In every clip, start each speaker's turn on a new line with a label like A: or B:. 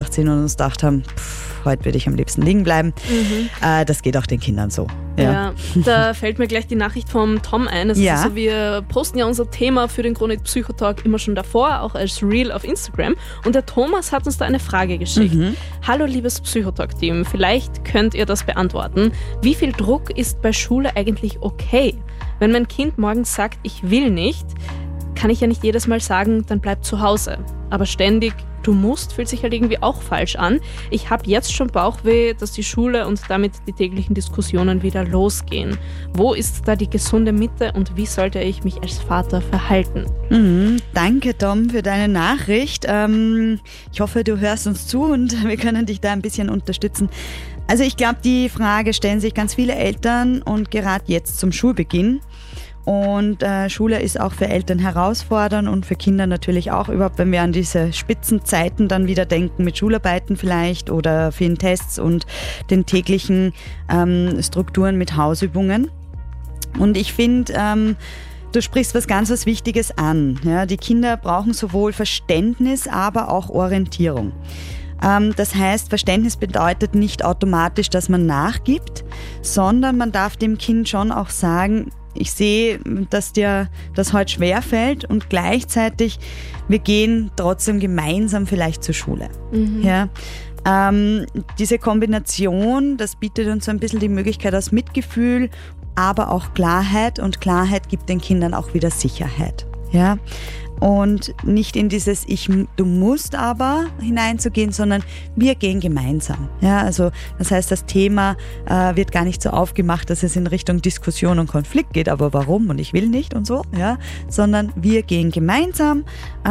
A: aufgewacht sind und uns gedacht haben, heute würde ich am liebsten liegen bleiben. Das geht auch den Kindern so.
B: Ja, da fällt mir gleich die Nachricht vom Tom ein. Also wir posten ja unser Thema für den Chronik-Psychotalk immer schon davor, auch als Reel auf Instagram. Und der Thomas hat uns da eine Frage geschickt. Hallo liebes Psychotalk-Team, vielleicht könnt ihr das beantworten. Wie viel Druck ist bei Schule eigentlich okay? Wenn mein Kind morgens sagt, ich will nicht, kann ich ja nicht jedes Mal sagen, dann bleib zu Hause. Aber ständig, du musst, fühlt sich halt irgendwie auch falsch an. Ich habe jetzt schon Bauchweh, dass die Schule und damit die täglichen Diskussionen wieder losgehen. Wo ist da die gesunde Mitte und wie sollte ich mich als Vater verhalten?
A: Danke, Tom, für deine Nachricht. Ich hoffe, du hörst uns zu und wir können dich da ein bisschen unterstützen. Also ich glaube, die Frage stellen sich ganz viele Eltern und gerade jetzt zum Schulbeginn. Und Schule ist auch für Eltern herausfordernd und für Kinder natürlich auch, überhaupt wenn wir an diese Spitzenzeiten dann wieder denken, mit Schularbeiten vielleicht oder vielen Tests und den täglichen Strukturen mit Hausübungen. Und ich finde, du sprichst was Wichtiges an. Ja? Die Kinder brauchen sowohl Verständnis, aber auch Orientierung. Das heißt, Verständnis bedeutet nicht automatisch, dass man nachgibt, sondern man darf dem Kind schon auch sagen, ich sehe, dass dir das heute schwerfällt und gleichzeitig, wir gehen trotzdem gemeinsam vielleicht zur Schule. Ja? Diese Kombination, das bietet uns so ein bisschen die Möglichkeit aus Mitgefühl, aber auch Klarheit und Klarheit gibt den Kindern auch wieder Sicherheit. Ja? Und nicht in dieses du musst aber hineinzugehen, sondern wir gehen gemeinsam. Ja, also das heißt, das Thema wird gar nicht so aufgemacht, dass es in Richtung Diskussion und Konflikt geht, aber warum und ich will nicht und so, ja, sondern wir gehen gemeinsam,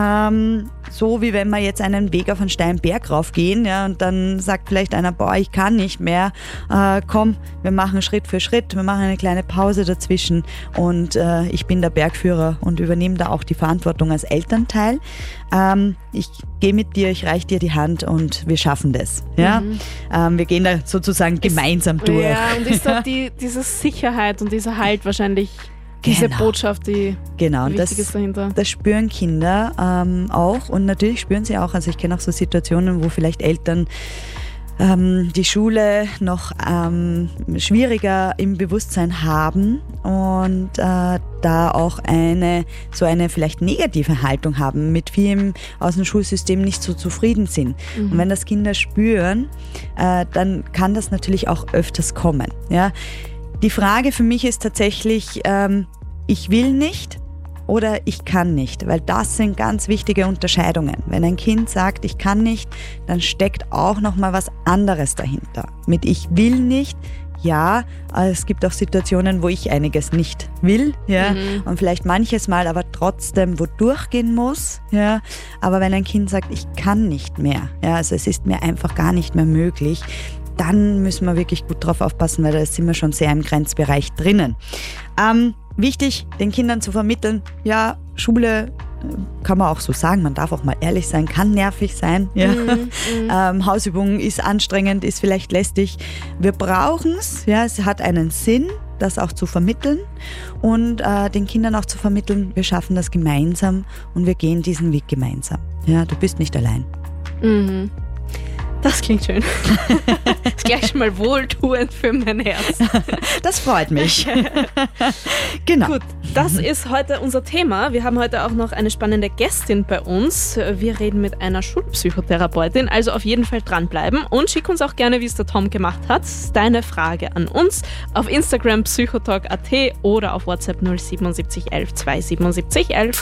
A: so wie wenn wir jetzt einen Weg auf einen steilen Berg raufgehen, ja, und dann sagt vielleicht einer, ich kann nicht mehr, komm, wir machen Schritt für Schritt, wir machen eine kleine Pause dazwischen und ich bin der Bergführer und übernehme da auch die Verantwortung als Elternteil. Ich gehe mit dir, ich reiche dir die Hand und wir schaffen das. Ja? Wir gehen da sozusagen gemeinsam durch.
B: Ja, und ist da diese Sicherheit und dieser Halt wahrscheinlich diese Botschaft, die wichtig ist dahinter. Das
A: spüren Kinder auch und natürlich spüren sie auch, also ich kenne auch so Situationen, wo vielleicht Eltern die Schule noch schwieriger im Bewusstsein haben und da auch eine vielleicht negative Haltung haben, mit vielem aus dem Schulsystem nicht so zufrieden sind. Und wenn das Kinder spüren, dann kann das natürlich auch öfters kommen. Ja? Die Frage für mich ist tatsächlich, ich will nicht oder ich kann nicht, weil das sind ganz wichtige Unterscheidungen. Wenn ein Kind sagt, ich kann nicht, dann steckt auch nochmal was anderes dahinter. Mit ich will nicht, ja, es gibt auch Situationen, wo ich einiges nicht will, ja, und vielleicht manches Mal aber trotzdem wo durchgehen muss, ja, aber wenn ein Kind sagt, ich kann nicht mehr, ja, also es ist mir einfach gar nicht mehr möglich, dann müssen wir wirklich gut drauf aufpassen, weil da sind wir schon sehr im Grenzbereich drinnen. Wichtig, den Kindern zu vermitteln, ja, Schule kann man auch so sagen, man darf auch mal ehrlich sein, kann nervig sein. Ja. Hausübungen ist anstrengend, ist vielleicht lästig. Wir brauchen es, ja, es hat einen Sinn, das auch zu vermitteln und den Kindern auch zu vermitteln, wir schaffen das gemeinsam und wir gehen diesen Weg gemeinsam. Ja, du bist nicht allein.
B: Das klingt schön. Das ist gleich schon mal wohltuend für mein Herz.
A: Das freut mich. Genau.
B: Gut, das ist heute unser Thema. Wir haben heute auch noch eine spannende Gästin bei uns. Wir reden mit einer Schulpsychotherapeutin, also auf jeden Fall dranbleiben und schick uns auch gerne, wie es der Tom gemacht hat, deine Frage an uns auf Instagram psychotalk.at oder auf WhatsApp 077 11 277 11.